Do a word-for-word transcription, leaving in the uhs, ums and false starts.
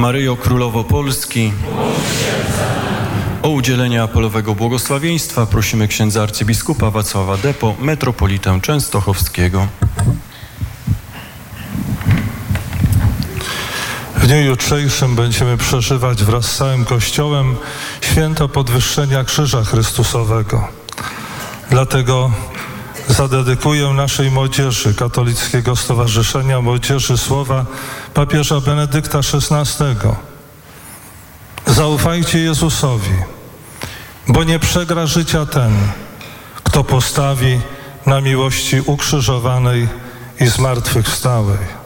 Maryjo Królowo Polski, o udzielenie apelowego błogosławieństwa prosimy księdza arcybiskupa Wacława Depo, metropolitę częstochowskiego. W dniu jutrzejszym będziemy przeżywać wraz z całym Kościołem święto podwyższenia Krzyża Chrystusowego. Dlatego zadedykuję naszej młodzieży Katolickiego Stowarzyszenia Młodzieży słowa papieża Benedykta szesnastego. Zaufajcie Jezusowi, bo nie przegra życia ten, kto postawi na miłości ukrzyżowanej i zmartwychwstałej.